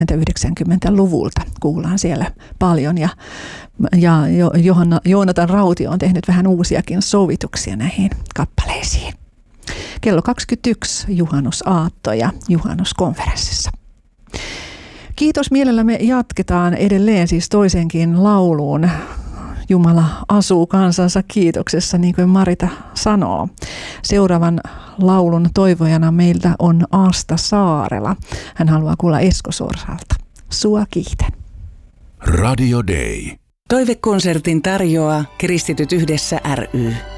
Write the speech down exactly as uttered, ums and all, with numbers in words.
yhdeksänkymmentäluvulta kuullaan siellä paljon ja, ja Johanna, Joonatan Rautio on tehnyt vähän uusiakin sovituksia näihin kappaleisiin. Kello kaksikymmentäyksi juhannusaatto ja juhannuskonferenssissa. Kiitos, mielellämme jatketaan edelleen siis toisenkin lauluun. Jumala asuu kansansa kiitoksessa, niin kuin Marita sanoo. Seuraavan laulun toivojana meiltä on Asta Saarela. Hän haluaa kuulla Esko Sorsalta. Sua kiitän. Radio Day. Toivekonsertin tarjoaa Kristityt yhdessä ry.